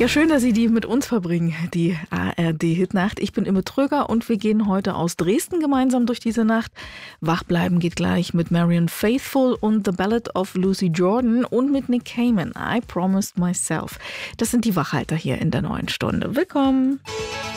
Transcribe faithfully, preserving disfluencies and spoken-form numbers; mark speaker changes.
Speaker 1: Ja, schön, dass Sie die mit uns verbringen, die A R D-Hitnacht. Ich bin Imme Tröger und wir gehen heute aus Dresden gemeinsam durch diese Nacht. Wachbleiben geht gleich mit Marianne Faithfull und The Ballad of Lucy Jordan und mit Nick Cayman, I Promised Myself. Das sind die Wachhalter hier in der neuen Stunde. Willkommen!